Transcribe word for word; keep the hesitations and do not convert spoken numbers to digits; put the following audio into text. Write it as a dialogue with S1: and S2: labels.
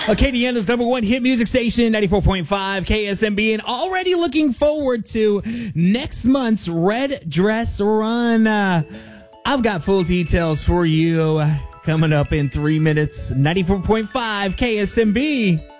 S1: Acadiana's number one hit music station, ninety-four point five K S M B, and already looking forward to next month's Red Dress Run. Uh, I've got full details for you coming up in three minutes. ninety-four point five K S M B.